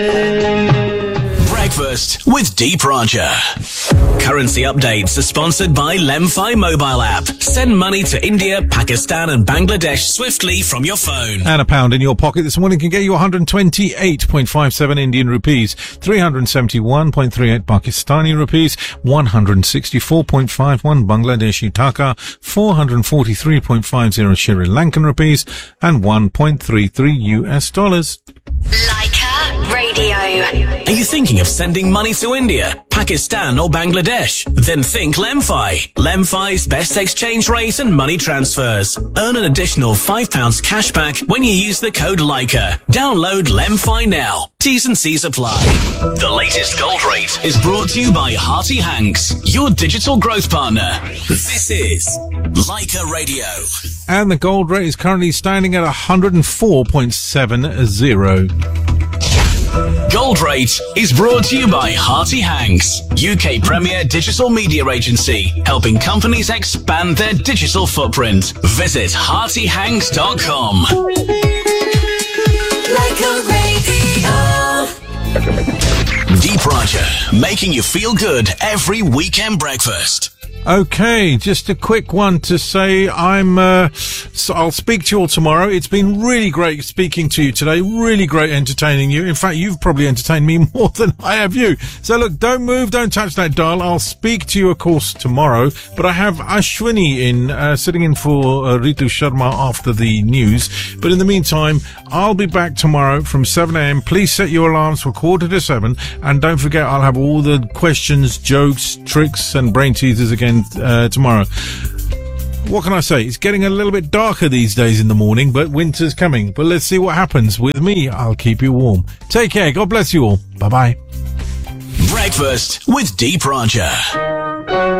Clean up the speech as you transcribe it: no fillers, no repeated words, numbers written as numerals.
Breakfast with Deep Roger. Currency updates are sponsored by Lemfi mobile app. Send money to India, Pakistan and Bangladesh swiftly from your phone. And a pound in your pocket this morning can get you 128.57 Indian rupees, 371.38 Pakistani rupees, 164.51 Bangladeshi taka, 443.50 Sri Lankan rupees, and 1.33 US dollars. Leica Radio. Are you thinking of sending money to India, Pakistan or Bangladesh? Then think Lemfi. Lemfi's best exchange rate and money transfers. Earn an additional £5 cash back when you use the code Leica. Download Lemfi now. T's and C's apply. The latest gold rate is brought to you by Hearty Hanks, your digital growth partner. This is Leica Radio. And the gold rate is currently standing at 104.70. Gold Rate is brought to you by Hearty Hanks, UK premier digital media agency, helping companies expand their digital footprint. Visit heartyhanks.com. Like a radio. Deep Roger, making you feel good every weekend breakfast. Okay, just a quick one to say I'll speak to you all tomorrow. It's been really great speaking to you today, really great entertaining you. In fact, you've probably entertained me more than I have you. So look, don't move, don't touch that dial. I'll speak to you, of course, tomorrow. But I have Ashwini sitting in for Ritu Sharma after the news. But in the meantime, I'll be back tomorrow from 7 a.m. Please set your alarms for 6:45. And don't forget, I'll have all the questions, jokes, tricks and brain teasers again tomorrow. What can I say? It's getting a little bit darker these days in the morning, but winter's coming. But let's see what happens. With me, I'll keep you warm. Take care. God bless you all. Bye-bye. Breakfast with Deep Roger.